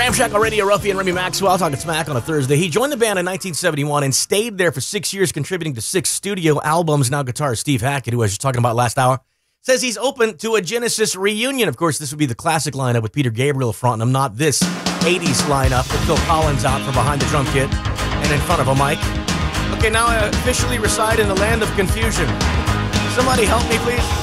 Ramshackle Radio, Ruffy and Remy Maxwell talking smack on a Thursday. He joined the band in 1971 and stayed there for 6 years, contributing to 6 studio albums. Now guitarist Steve Hackett, who I was just talking about last hour, says he's open to a Genesis reunion. Of course, this would be the classic lineup with Peter Gabriel fronting him, not this 80s lineup with Phil Collins out from behind the drum kit and in front of a mic. Okay, now I officially reside in the land of confusion. Somebody help me, please.